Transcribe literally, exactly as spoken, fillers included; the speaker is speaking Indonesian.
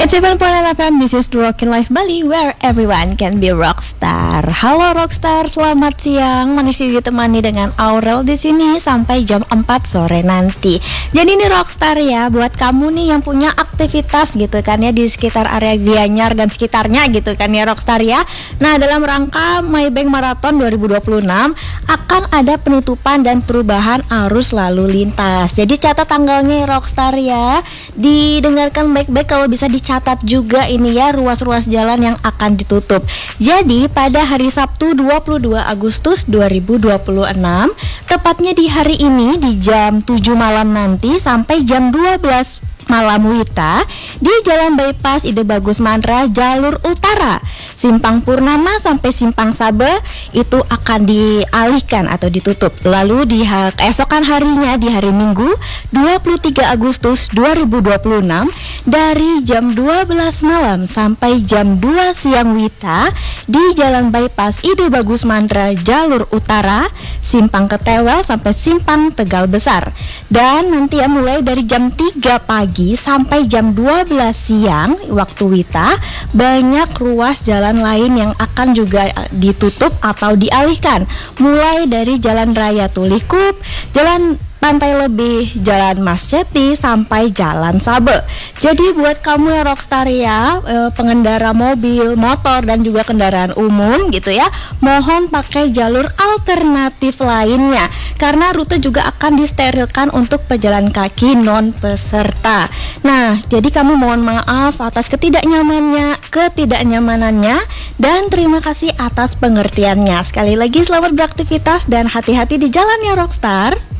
sembilan puluh enam F M, this is the Rockin' Life Bali, where everyone can be rockstar. Halo rockstar, selamat siang. Masih ditemani dengan Aurel di sini sampai jam empat sore nanti. Jadi ini rockstar ya, buat kamu nih yang punya aktivitas gitu kan ya di sekitar area Gianyar dan sekitarnya gitu kan ya rockstar ya. Nah, dalam rangka Maybank Marathon dua ribu dua puluh enam akan ada penutupan dan perubahan arus lalu lintas. Jadi catat tanggalnya ya rockstar ya. Didengarkan baik-baik, kalau bisa dicatat juga ini ya ruas-ruas jalan yang akan ditutup. Jadi pada hari Sabtu dua puluh dua Agustus dua ribu dua puluh enam, tepatnya di hari ini di jam tujuh malam nanti sampai jam dua belas malam wita, di Jalan Bypass Ide Bagus Mandra jalur utara Simpang Purnama sampai Simpang Sabe itu akan dialihkan atau ditutup. Lalu di ha- esokan harinya di hari Minggu dua puluh tiga Agustus dua ribu dua puluh enam dari jam dua belas malam sampai jam dua siang wita di Jalan Bypass Ide Bagus Mandra jalur utara Simpang Ketewel sampai Simpang Tegal Besar. Dan nanti ya mulai dari jam tiga pagi sampai jam dua belas siang waktu wita, banyak ruas jalan lain yang akan juga ditutup atau dialihkan, mulai dari Jalan Raya Tulikup, Jalan Pantai Lebih, Jalan Mas Ceti sampai Jalan Sabe. Jadi buat kamu ya rockstar ya, e, pengendara mobil, motor dan juga kendaraan umum gitu ya, mohon pakai jalur alternatif lainnya karena rute juga akan disterilkan untuk pejalan kaki non peserta. Nah, jadi kamu mohon maaf atas ketidaknyamannya, ketidaknyamanannya dan terima kasih atas pengertiannya. Sekali lagi selamat beraktivitas dan hati-hati di jalan ya rockstar.